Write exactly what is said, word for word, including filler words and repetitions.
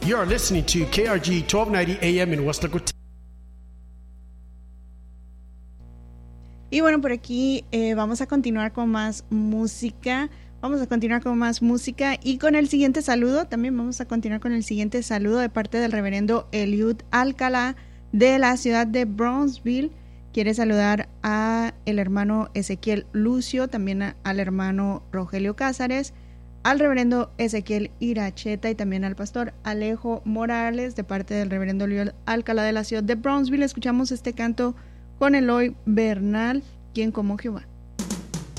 You're listening to K R G twelve ninety A M in West Laco. Y bueno, por aquí eh, vamos a continuar con más música. Vamos a continuar con más música y con el siguiente saludo. También vamos a continuar con el siguiente saludo de parte del reverendo Eliud Alcalá de la ciudad de Brownsville. Quiere saludar a el hermano Ezequiel Lucio, también a, al hermano Rogelio Cázares, al reverendo Ezequiel Iracheta y también al pastor Alejo Morales de parte del reverendo Eliud Alcalá de la ciudad de Brownsville. Escuchamos este canto con Eloy Bernal, quien como Jehová.